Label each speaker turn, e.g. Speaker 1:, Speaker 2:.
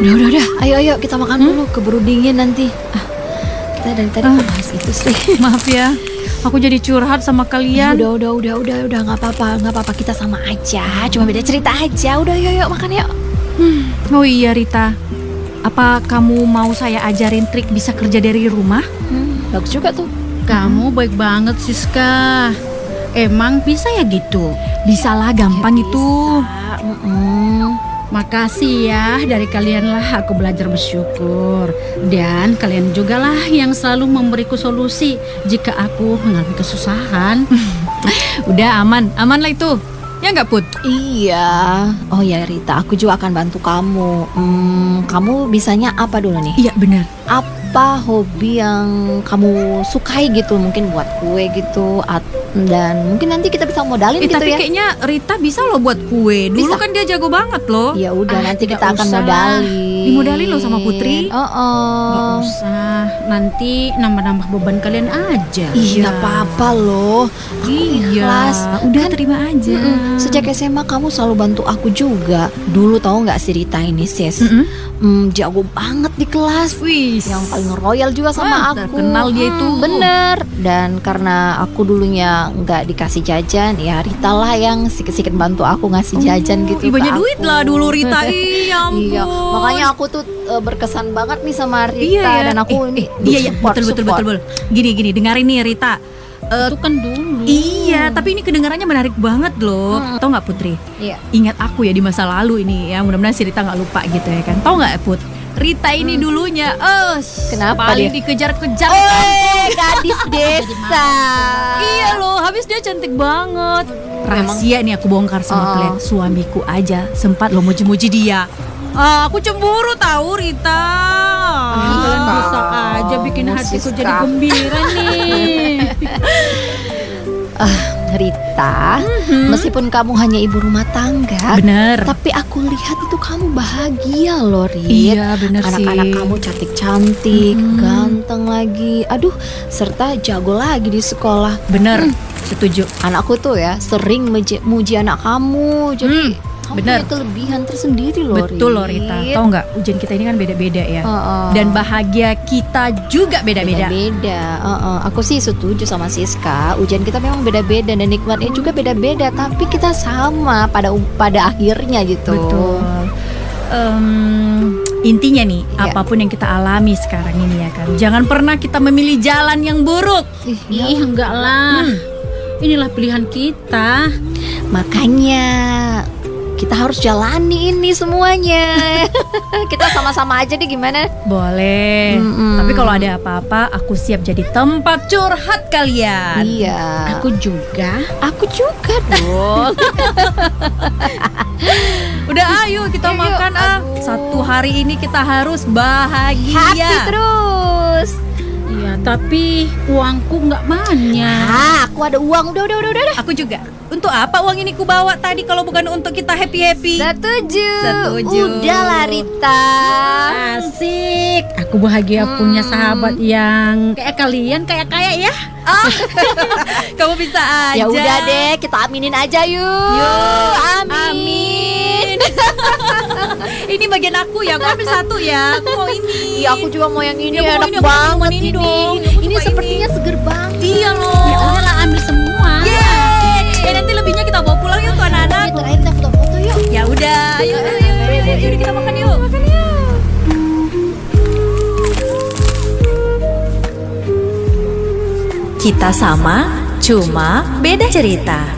Speaker 1: Udah. Ayo kita makan dulu, keburu dingin nanti. Kita dari tadi bahas itu sih.
Speaker 2: Maaf ya, aku jadi curhat sama kalian.
Speaker 1: Udah, nggak apa-apa, kita sama aja, cuma beda cerita aja. Udah, yuk makan yuk.
Speaker 2: Oh iya Rita, apa kamu mau saya ajarin trik bisa kerja dari rumah?
Speaker 1: Bagus juga tuh.
Speaker 3: Kamu baik banget Siska. Emang bisa ya gitu?
Speaker 2: Bisa lah, gampang itu.
Speaker 3: Makasih ya, dari kalianlah aku belajar bersyukur. Dan kalian juga lah yang selalu memberiku solusi jika aku mengalami kesusahan.
Speaker 2: Udah aman lah itu. Ya nggak Put?
Speaker 1: Iya. Oh ya Rita, aku juga akan bantu kamu. Kamu bisanya apa dulu nih?
Speaker 2: Iya benar.
Speaker 1: Apa hobi yang kamu sukai gitu? Mungkin buat kue gitu, dan mungkin nanti kita bisa modalin gitu
Speaker 2: tapi
Speaker 1: ya.
Speaker 2: kayaknya Rita bisa loh buat kue. Dulu
Speaker 1: Bisa.
Speaker 2: Kan dia jago banget loh.
Speaker 1: Ya udah, nanti
Speaker 3: nggak
Speaker 1: kita akan
Speaker 3: usah.
Speaker 1: modalin.
Speaker 2: Dimodalin loh sama Putri.
Speaker 3: Gak usah, nanti nambah-nambah beban kalian aja.
Speaker 1: Ih, nggak apa-apa loh. Aku ikhlas.
Speaker 2: Udah
Speaker 1: Kan,
Speaker 2: terima aja.
Speaker 1: sejak SMA kamu selalu bantu aku juga. Dulu tahu nggak si Rita ini sis, jago banget di kelas.
Speaker 2: Wih,
Speaker 1: Yang paling royal juga sama aku.
Speaker 2: terkenal dia itu.
Speaker 1: Bener. Dan karena aku dulunya nggak dikasih jajan, ya Rita lah yang sikit-sikit bantu aku ngasih jajan gitu.
Speaker 2: Banyak
Speaker 1: ke
Speaker 2: duit
Speaker 1: aku.
Speaker 2: lah dulu Rita. Ya ampun.
Speaker 1: Iya, makanya aku tuh berkesan banget nih sama Rita.
Speaker 2: Iya ya.
Speaker 1: Dan aku ini
Speaker 2: Iya
Speaker 1: support.
Speaker 2: betul. Gini dengarin nih Rita.
Speaker 3: Itu kan dulu.
Speaker 2: Iya, tapi ini kedengarannya menarik banget loh. Tahu nggak Putri?
Speaker 1: Iya.
Speaker 2: Ingat aku ya di masa lalu ini ya. Mudah-mudahan si Rita nggak lupa gitu ya kan. Tahu nggak Put? Rita ini dulunya,
Speaker 1: Kenapa
Speaker 2: paling
Speaker 1: dia?
Speaker 2: dikejar-kejar.
Speaker 1: Gadis desa.
Speaker 2: Iya loh, habis dia cantik banget. Rahasia nih aku bongkar sama kalian. Suamiku aja sempat lo muji-muji dia. Aku cemburu tahu Rita.
Speaker 3: Kalian bisa aja bikin hatiku jadi gembira nih.
Speaker 1: Rita, meskipun kamu hanya ibu rumah tangga,
Speaker 2: Bener.
Speaker 1: tapi aku lihat itu kamu bahagia loh, Rit.
Speaker 2: Iya bener sih.
Speaker 1: Anak-anak kamu cantik-cantik, ganteng lagi. Aduh, serta jago lagi di sekolah.
Speaker 2: Bener, setuju.
Speaker 1: Anakku tuh ya sering muji anak kamu. Jadi kamu
Speaker 2: bener.
Speaker 1: punya kelebihan tersendiri loh,
Speaker 2: Betul loh Rita. Tahu nggak, ujian kita ini kan beda-beda ya. Dan bahagia kita juga beda-beda.
Speaker 1: Beda-beda. Aku sih setuju sama Siska. Ujian kita memang beda-beda dan nikmatnya juga beda-beda. Tapi kita sama pada akhirnya gitu.
Speaker 2: Betul. Intinya nih,
Speaker 1: Iya.
Speaker 2: apapun yang kita alami sekarang ini ya kan, jangan pernah kita memilih jalan yang buruk.
Speaker 3: Ih, enggak lah. Inilah pilihan kita.
Speaker 1: Makanya kita harus jalani ini semuanya. Kita sama-sama aja deh, gimana?
Speaker 2: Boleh. Tapi kalau ada apa-apa, aku siap jadi tempat curhat kalian.
Speaker 1: Iya.
Speaker 3: Aku juga.
Speaker 1: Aku juga dong.
Speaker 2: Udah ayo kita
Speaker 1: Ayo,
Speaker 2: makan
Speaker 1: aduh.
Speaker 2: Satu hari ini kita harus bahagia.
Speaker 1: Happy terus.
Speaker 3: Iya, tapi uangku nggak banyak.
Speaker 1: Aku ada uang. Udah.
Speaker 2: Aku juga. Untuk apa uang ini ku bawa tadi kalau bukan untuk kita happy-happy?
Speaker 1: Setuju.
Speaker 2: Setuju.
Speaker 1: Udahlah Rita.
Speaker 3: Asik. Aku bahagia punya sahabat yang kayak kalian, kayak ya.
Speaker 2: Kamu bisa aja.
Speaker 1: Ya udah deh, kita aminin aja yuk. Amin.
Speaker 2: Ini bagian aku ya, aku ambil satu ya. Aku mau ini.
Speaker 1: Iya, aku juga mau yang ini,
Speaker 2: Ya, aku mau
Speaker 1: enak
Speaker 2: ini, aku mau
Speaker 1: banget
Speaker 2: minuman ini dong. Aku
Speaker 1: Ini
Speaker 2: suka
Speaker 1: sepertinya seger banget.
Speaker 2: Iya loh.
Speaker 3: Ya udahlah, ambil semua.
Speaker 2: Yeay. Nanti lebihnya kita bawa pulang yuk tuh anak-anak.
Speaker 1: Terakhir kita foto-foto yuk.
Speaker 2: Ya udah, yuk kita makan yuk.
Speaker 4: Kita sama, cuma beda cerita.